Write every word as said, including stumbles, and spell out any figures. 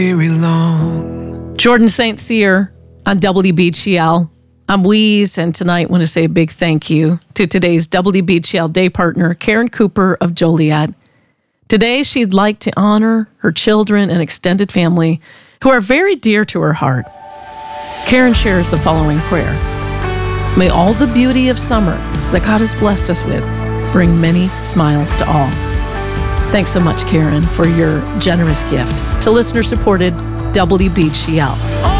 Very long. Jordan Saint Cyr on W B G L. I'm Weeze, and tonight I want to say a big thank you to today's W B G L day partner, Karen Cooper of Joliet. Today, she'd like to honor her children and extended family who are very dear to her heart. Karen shares the following prayer. May all the beauty of summer that God has blessed us with bring many smiles to all. Thanks so much, Karen, for your generous gift to listener-supported W B G L.